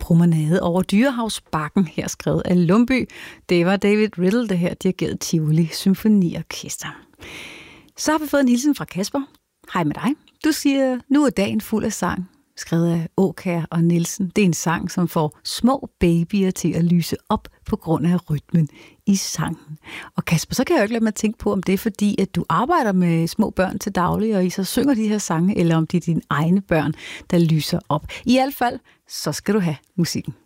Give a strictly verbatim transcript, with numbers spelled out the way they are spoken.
Promenade over Dyrehavsbakken, her skrevet af Lumbye. Det var David Riddle, der her dirigerede Tivoli Symfoniorkester. Så har vi fået en hilsen fra Kasper. Hej med dig. Du siger, nu er dagen fuld af sang, skrevet af Åkær og Nielsen. Det er en sang, som får små babyer til at lyse op på grund af rytmen i sangen. Og Kasper, så kan jeg jo ikke lade mig tænke på, om det er fordi, at du arbejder med små børn til daglig, og I så synger de her sange, eller om det er dine egne børn, der lyser op. I hvert fald, så skal du have musikken.